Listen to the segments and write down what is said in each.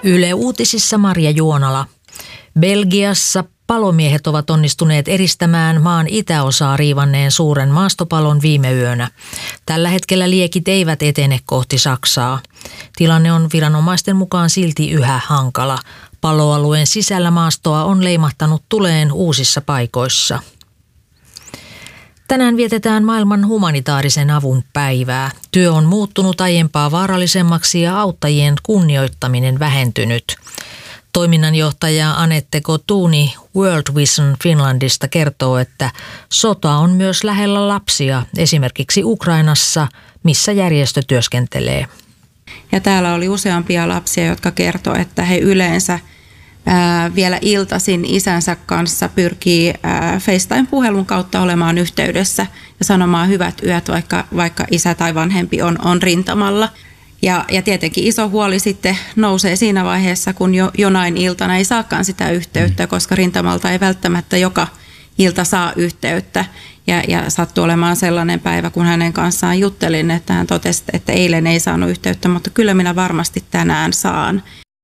Yle Uutisissa Marja Juonala. Belgiassa palomiehet ovat onnistuneet eristämään maan itäosaa riivanneen suuren maastopalon viime yönä. Tällä hetkellä liekit eivät etene kohti Saksaa. Tilanne on viranomaisten mukaan silti yhä hankala. Paloalueen sisällä maastoa on leimahtanut tuleen uusissa paikoissa. Tänään vietetään maailman humanitaarisen avun päivää. Työ on muuttunut aiempaa vaarallisemmaksi ja auttajien kunnioittaminen vähentynyt. Toiminnanjohtaja Anette Kotuni World Vision Finlandista kertoo, että sota on myös lähellä lapsia, esimerkiksi Ukrainassa, missä järjestö työskentelee. Ja täällä oli useampia lapsia, jotka kertoo, että he yleensä vielä iltaisin isänsä kanssa pyrkii FaceTime-puhelun kautta olemaan yhteydessä ja sanomaan hyvät yöt, vaikka isä tai vanhempi on rintamalla. Ja tietenkin iso huoli sitten nousee siinä vaiheessa, kun jonain iltana ei saakaan sitä yhteyttä, koska rintamalta ei välttämättä joka ilta saa yhteyttä. Ja sattui olemaan sellainen päivä, kun hänen kanssaan juttelin, että hän totesi, että eilen ei saanut yhteyttä, mutta kyllä minä varmasti tänään saan.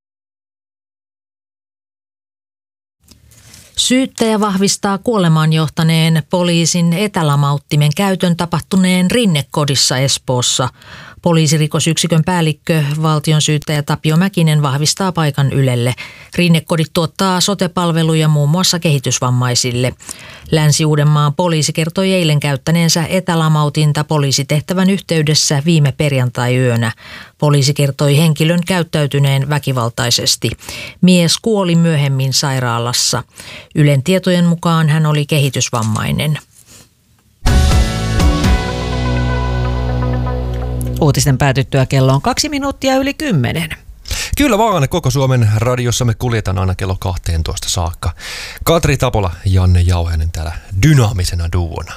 Syyttäjä vahvistaa kuolemaan johtaneen poliisin etälamauttimen käytön tapahtuneen Rinnekodissa Espoossa. Poliisirikosyksikön päällikkö, valtionsyyttäjä Tapio Mäkinen vahvistaa paikan Ylelle. Rinnekodit tuottaa sote-palveluja muun muassa kehitysvammaisille. Länsi-Uudenmaan poliisi kertoi eilen käyttäneensä etälamautinta poliisitehtävän yhteydessä viime perjantai-yönä. Poliisi kertoi henkilön käyttäytyneen väkivaltaisesti. Mies kuoli myöhemmin sairaalassa. Ylen tietojen mukaan hän oli kehitysvammainen. Uutisten päätyttyä kello on 10:02. Kyllä vaan, koko Suomen radiossa me kuljetaan aina kello 12 saakka. Katri Tapola, Janne Jauhanen täällä dynaamisena duona.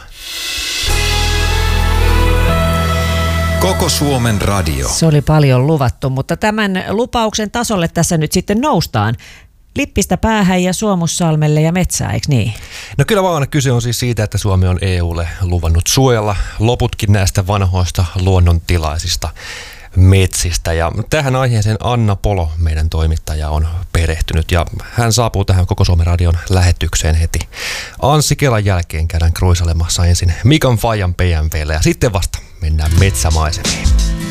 Koko Suomen radio. Se oli paljon luvattu, mutta tämän lupauksen tasolle tässä nyt sitten noustaan. Lippistä päähän ja Suomussalmelle ja metsää, eikö niin? No kyllä vaan, kyse on siis siitä, että Suomi on EUlle luvannut suojella loputkin näistä vanhoista luonnontilaisista metsistä. Ja tähän aiheeseen Anna Polo, meidän toimittaja, on perehtynyt ja hän saapuu tähän Koko Suomen radion lähetykseen heti. Anssi Kelan jälkeen käydään kruisalemassa ensin Mikan Fajan BMW:llä ja sitten vasta mennään metsämaisemiin.